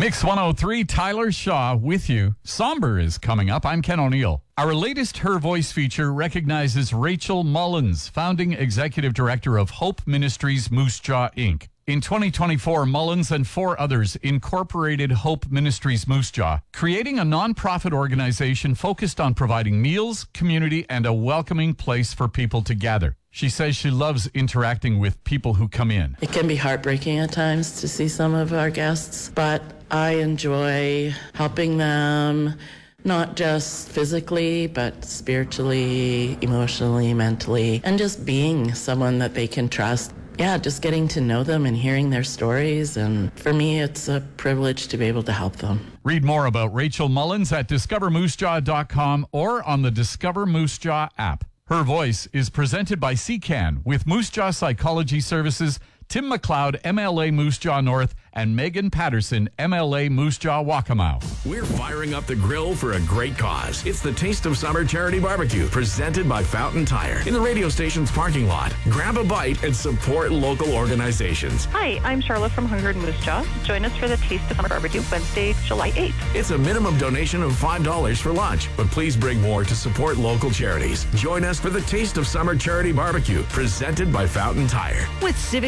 Mix 103, Tyler Shaw with you. Somber is coming up. I'm Ken O'Neill. Our latest Her Voice feature recognizes Rachel Mullins, founding executive director of Hope Ministries Moose Jaw, Inc. In 2024, Mullins and 4 others incorporated Hope Ministries Moose Jaw, creating a nonprofit organization focused on providing meals, community, and a welcoming place for people to gather. She says she loves interacting with people who come in. It can be heartbreaking at times to see some of our guests, but I enjoy helping them, not just physically, but spiritually, emotionally, mentally, and just being someone that they can trust. Yeah, just getting to know them and hearing their stories. And for me, it's a privilege to be able to help them. Read more about Rachel Mullins at discovermoosejaw.com or on the Discover Moose Jaw app. Her Voice is presented by CCAN with Moose Jaw Psychology Services, Tim McLeod, MLA Moose Jaw North, and Megan Patterson, MLA Moose Jaw Waccamaw. We're firing up the grill for a great cause. It's the Taste of Summer Charity Barbecue, presented by Fountain Tire, in the radio station's parking lot. Grab a bite and support local organizations. Hi, I'm Charlotte from Hunger and Moose Jaw. Join us for the Taste of Summer Barbecue, Wednesday, July 8th. It's a minimum donation of $5 for lunch, but please bring more to support local charities. Join us for the Taste of Summer Charity Barbecue, presented by Fountain Tire. With Civic